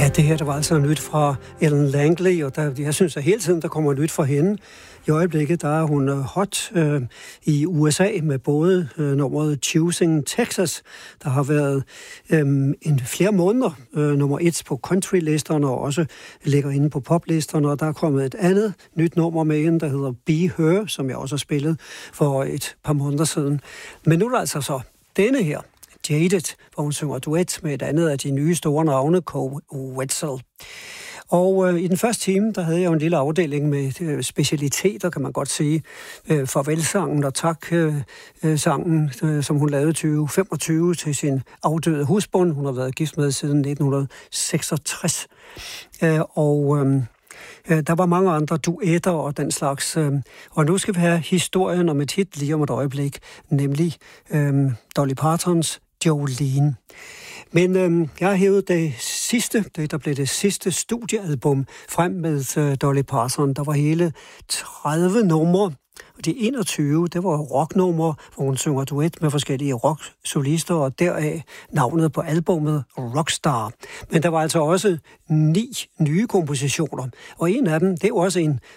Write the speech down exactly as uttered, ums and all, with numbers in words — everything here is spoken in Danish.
Ja, det her, der var altså nyt fra Ellen Langley, og der, jeg synes, at hele tiden, der kommer nyt fra hende. I øjeblikket, der er hun hot øh, i U S A med både øh, nummeret Choosing Texas, der har været øh, en flere måneder øh, nummer et på country-listerne, og også ligger inde på poplisterne, og der er kommet et andet nyt nummer med hende, der hedder Be Her, som jeg også har spillet for et par måneder siden. Men nu er der altså så denne her, Jaded, hvor hun synger duet med et andet af de nye store navne, Cole Wetzel. Og øh, i den første time, der havde jeg jo en lille afdeling med øh, specialiteter, kan man godt sige, øh, farvelsangen og tak-sangen, øh, øh, som hun lavede i tyve femogtyve til sin afdøde husbund. Hun har været gift med siden nitten seksogtres. Øh, og øh, øh, der var mange andre duetter og den slags. Øh, og nu skal vi have historien om et hit lige om et øjeblik, nemlig øh, Dolly Partons Jolene. Men øhm, jeg har hævet det sidste, det der blev det sidste studiealbum frem med øh, Dolly Parton. Der var hele tredive numre, og de enogtyve, det var rocknumre, hvor hun synger duet med forskellige rocksolister, og deraf navnet på albummet Rockstar. Men der var altså også ni nye kompositioner, og en af dem, det er også en